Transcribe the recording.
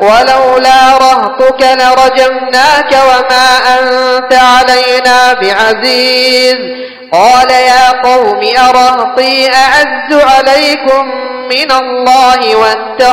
ولولا رهطك لرجمناك وما أنت علينا بعزيز قال يا قوم أرهطي أعز عليكم من الله